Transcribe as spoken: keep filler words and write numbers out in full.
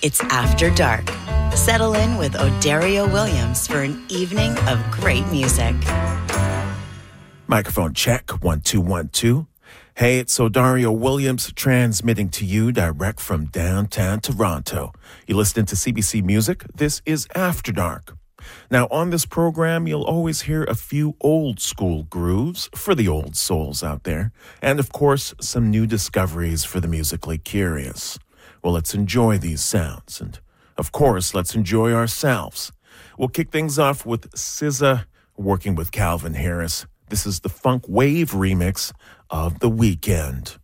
It's After Dark. Settle in with Odario Williams for an evening of great music. Microphone check, one, two, one, two. Hey, it's Odario Williams transmitting to you direct from downtown Toronto. You're listening to C B C Music. This is After Dark. Now, on this program, you'll always hear a few old school grooves for the old souls out there. And, of course, some new discoveries for the musically curious. Well, let's enjoy these sounds. And, of course, let's enjoy ourselves. We'll kick things off with S Z A working with Calvin Harris. This is the Funk Wave remix of The Weeknd.